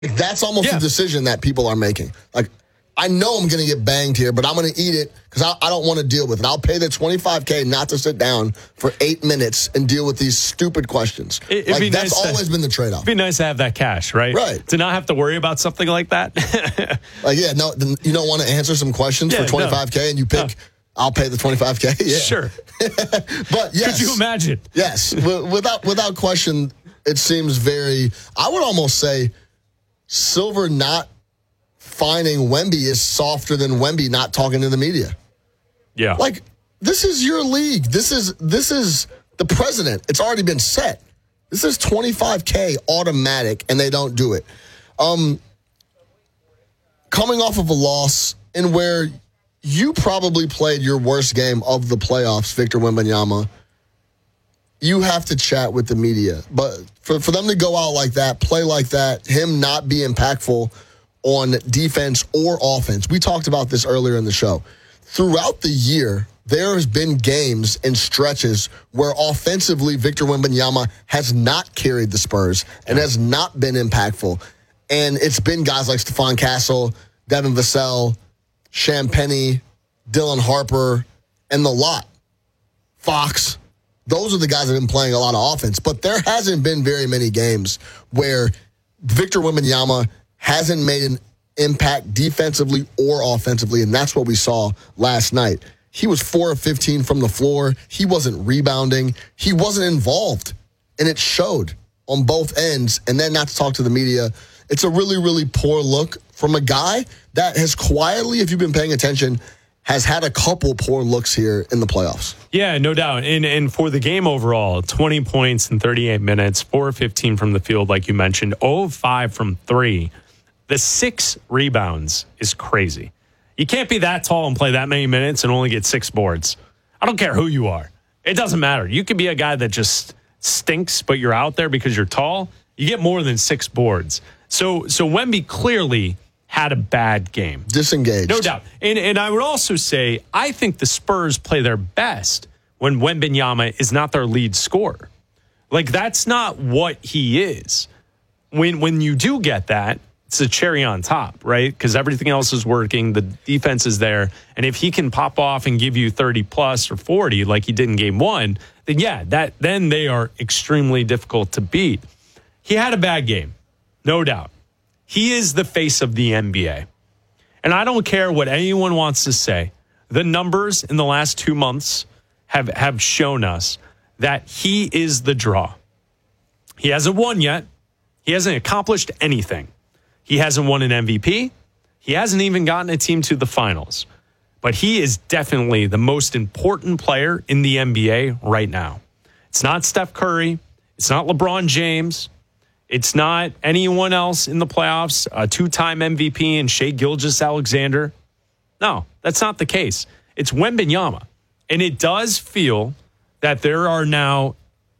Like, that's almost a decision that people are making. Like, I know I'm going to get banged here, but I'm going to eat it because I don't want to deal with it. I'll pay the $25K not to sit down for 8 minutes and deal with these stupid questions. That's always been the trade-off. It'd be nice to have that cash, right? Right. To not have to worry about something like that. You don't want to answer some questions for $25K and you pick, I'll pay the $25K? Yeah. Sure. But yes. Could you imagine? Yes. Without question, it seems very, I would almost say, Silver not finding Wemby is softer than Wemby not talking to the media. Yeah. Like, this is your league. This is the president. It's already been set. This is $25K automatic, and they don't do it. Coming off of a loss in where you probably played your worst game of the playoffs, Victor Wembanyama, you have to chat with the media. But for them to go out like that, play like that, him not be impactful on defense or offense. We talked about this earlier in the show. Throughout the year, there has been games and stretches where offensively Victor Wembanyama has not carried the Spurs and has not been impactful. And it's been guys like Stephon Castle, Devin Vassell, Sham Penny, Dylan Harper, and the lot. Fox. Those are the guys that have been playing a lot of offense. But there hasn't been very many games where Victor Wembanyama hasn't made an impact defensively or offensively, and that's what we saw last night. He was 4 of 15 from the floor. He wasn't rebounding. He wasn't involved, and it showed on both ends. And then not to talk to the media, it's a really, really poor look from a guy that has quietly, if you've been paying attention, has had a couple poor looks here in the playoffs. Yeah, no doubt. And for the game overall, 20 points in 38 minutes, 4 of 15 from the field, like you mentioned, 0 of 5 from 3. The 6 rebounds is crazy. You can't be that tall and play that many minutes and only get 6 boards. I don't care who you are. It doesn't matter. You could be a guy that just stinks, but you're out there because you're tall. You get more than 6 boards. So Wemby clearly had a bad game. Disengaged. No doubt. And I would also say, I think the Spurs play their best when Wembanyama is not their lead scorer. Like, that's not what he is. When you do get that, it's a cherry on top, right? Because everything else is working. The defense is there. And if he can pop off and give you 30 plus or 40 like he did in game 1, then then they are extremely difficult to beat. He had a bad game, no doubt. He is the face of the NBA. And I don't care what anyone wants to say. The numbers in the last 2 months have shown us that he is the draw. He hasn't won yet. He hasn't accomplished anything. He hasn't won an MVP. He hasn't even gotten a team to the finals. But he is definitely the most important player in the NBA right now. It's not Steph Curry. It's not LeBron James. It's not anyone else in the playoffs, a 2-time MVP and Shai Gilgeous-Alexander. No, that's not the case. It's Wembanyama. And it does feel that there are now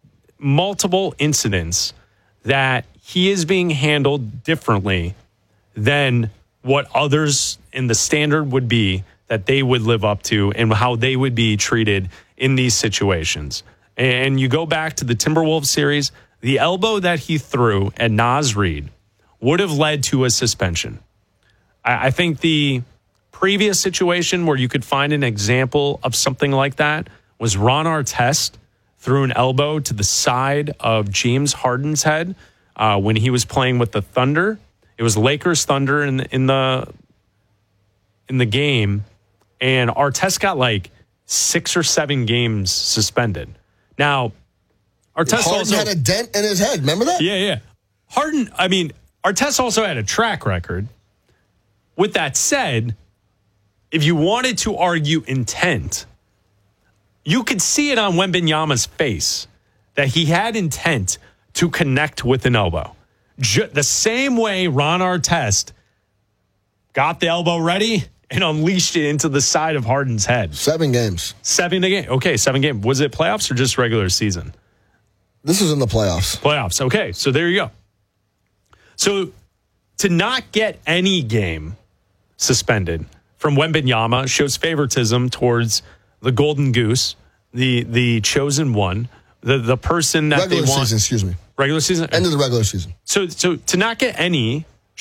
multiple incidents that he is being handled differently than what others in the standard would be that they would live up to and how they would be treated in these situations. And you go back to the Timberwolves series, the elbow that he threw at Naz Reid would have led to a suspension. I think the previous situation where you could find an example of something like that was Ron Artest threw an elbow to the side of James Harden's head when he was playing with the Thunder. It was Lakers Thunder in the game, and Artest got like 6 or 7 games suspended. Now, Artest Harden had a dent in his head. Remember that? Yeah. Artest also had a track record. With that said, if you wanted to argue intent, you could see it on Wembanyama's face that he had intent to connect with an elbow. The same way Ron Artest got the elbow ready and unleashed it into the side of Harden's head. 7 games. 7 games. Okay, 7 games. Was it playoffs or just regular season? This was in the playoffs. Playoffs. Okay, so there you go. So to not get any game suspended from Wembanyama shows favoritism towards the Golden Goose, the chosen one, the person that regular they want. Season, excuse me. Regular season? End of the regular season. So to not get any